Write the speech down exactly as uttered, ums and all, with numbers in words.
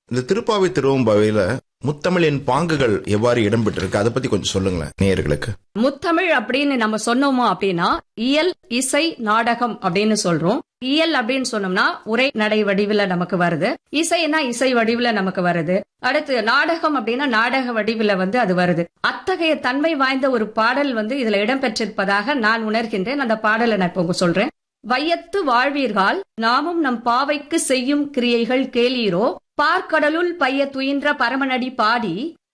இந்த திருப்பாவை திருவம்பாவையில முத்தமிழின் பாங்குகள் எவ்வாறு இடம்பெற்றிருக்கு அதை பத்தி கொஞ்சம் சொல்லுங்களேன் நேயர்களுக்கு. முத்தமிழ் அப்படின்னு நம்ம சொன்னோமோ அப்படின்னா இயல், இசை, நாடகம் அப்படின்னு சொல்றோம். இயல் அப்படின்னு சொன்னோம்னா உரை நடை வடிவுல நமக்கு வருது. இசைனா இசை வடிவுல நமக்கு வருது. அடுத்து நாடகம் அப்படின்னா நாடக வடிவுல வந்து அது வருது. அத்தகைய தன்மை வாய்ந்த ஒரு பாடல் வந்து இதுல இடம்பெற்றிருப்பதாக நான் உணர்கின்றேன். அந்த பாடலை நான் இப்போ சொல்றேன். வையத்து வாழ்வீர்கள் நாமும் நம் பாவைக்கு செய்யும் கிரியைகள் கேளீரோ, பார்க்கடலுள் பைய துயின்ற பரமனடி பாடி